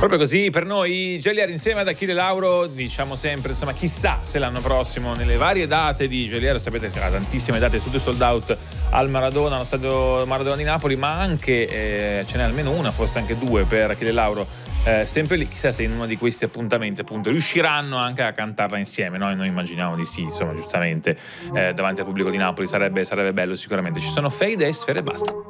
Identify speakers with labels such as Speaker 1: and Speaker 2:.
Speaker 1: Proprio così, per noi Geolier insieme ad Achille Lauro, diciamo sempre, insomma, chissà se l'anno prossimo, nelle varie date di Geolier, sapete che ha tantissime date, tutte sold out al Maradona, allo stadio Maradona di Napoli, ma anche ce n'è almeno una, forse anche due per Achille Lauro, sempre lì, chissà se in uno di questi appuntamenti appunto riusciranno anche a cantarla insieme. Noi immaginiamo di sì, insomma, giustamente, davanti al pubblico di Napoli sarebbe bello sicuramente. Ci sono Fade e Sfere e basta.